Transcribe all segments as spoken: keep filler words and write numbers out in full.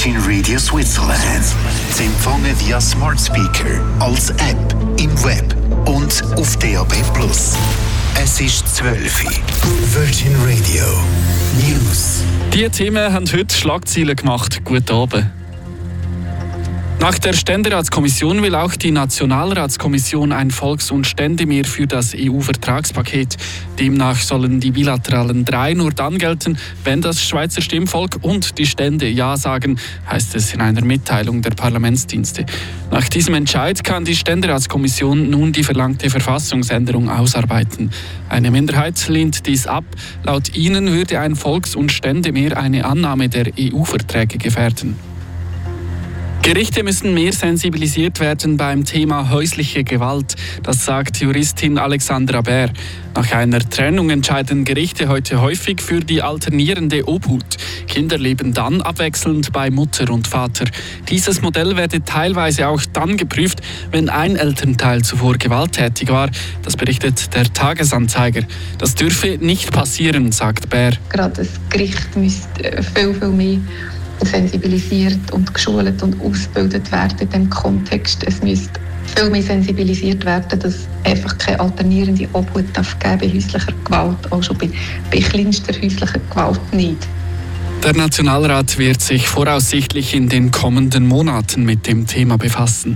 Virgin Radio Switzerland. Sie empfangen via Smart Speaker, als App, im Web und auf D A B plus. Es ist zwölf Uhr. Virgin Radio News. Die Themen haben heute Schlagzeilen gemacht. Guten Abend. Nach der Ständeratskommission will auch die Nationalratskommission ein Volks- und Ständemehr für das E U-Vertragspaket. Demnach sollen die bilateralen drei nur dann gelten, wenn das Schweizer Stimmvolk und die Stände Ja sagen, heißt es in einer Mitteilung der Parlamentsdienste. Nach diesem Entscheid kann die Ständeratskommission nun die verlangte Verfassungsänderung ausarbeiten. Eine Minderheit lehnt dies ab. Laut ihnen würde ein Volks- und Ständemehr eine Annahme der E U-Verträge gefährden. Gerichte müssen mehr sensibilisiert werden beim Thema häusliche Gewalt. Das sagt Juristin Alexandra Bär. Nach einer Trennung entscheiden Gerichte heute häufig für die alternierende Obhut. Kinder leben dann abwechselnd bei Mutter und Vater. Dieses Modell werde teilweise auch dann geprüft, wenn ein Elternteil zuvor gewalttätig war. Das berichtet der Tagesanzeiger. Das dürfe nicht passieren, sagt Bär. Gerade das Gericht müsste viel, viel mehr sensibilisiert und geschult und ausgebildet werden in diesem Kontext. Es müsste viel mehr sensibilisiert werden, dass einfach keine alternierende Obhut darf geben bei häuslicher Gewalt, auch schon bei, bei kleinster häuslicher Gewalt nicht. Der Nationalrat wird sich voraussichtlich in den kommenden Monaten mit dem Thema befassen.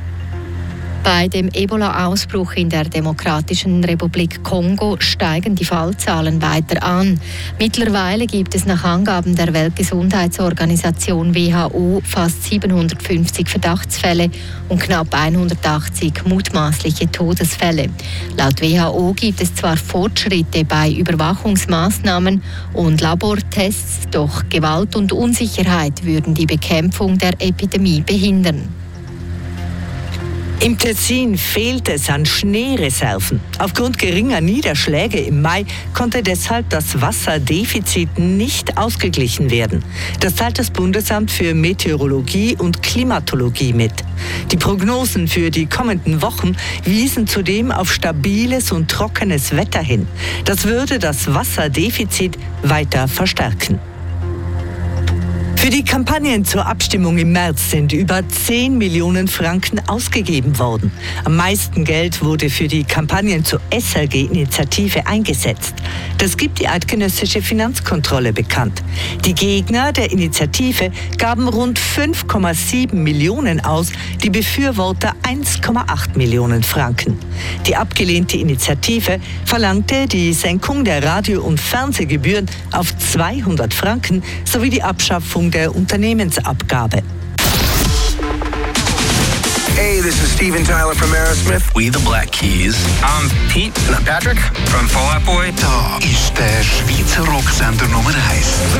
Bei dem Ebola-Ausbruch in der Demokratischen Republik Kongo steigen die Fallzahlen weiter an. Mittlerweile gibt es nach Angaben der Weltgesundheitsorganisation W H O fast siebenhundertfünfzig Verdachtsfälle und knapp hundertachtzig mutmaßliche Todesfälle. Laut W H O gibt es zwar Fortschritte bei Überwachungsmaßnahmen und Labortests, doch Gewalt und Unsicherheit würden die Bekämpfung der Epidemie behindern. Im Tessin fehlt es an Schneereserven. Aufgrund geringer Niederschläge im Mai konnte deshalb das Wasserdefizit nicht ausgeglichen werden. Das teilt das Bundesamt für Meteorologie und Klimatologie mit. Die Prognosen für die kommenden Wochen wiesen zudem auf stabiles und trockenes Wetter hin. Das würde das Wasserdefizit weiter verstärken. Für die Kampagnen zur Abstimmung im März sind über zehn Millionen Franken ausgegeben worden. Am meisten Geld wurde für die Kampagnen zur S R G-Initiative eingesetzt. Das gibt die eidgenössische Finanzkontrolle bekannt. Die Gegner der Initiative gaben rund fünf Komma sieben Millionen aus, die Befürworter eins Komma acht Millionen Franken. Die abgelehnte Initiative verlangte die Senkung der Radio- und Fernsehgebühren auf zweihundert Franken sowie die Abschaffung der Unternehmensabgabe. Hey, this is Steven Tyler from Aerosmith. We the Black Keys. I'm Pete. And I'm Patrick from Fall Out Boy. Da ist der Schweizer Rocksender Nummer eins.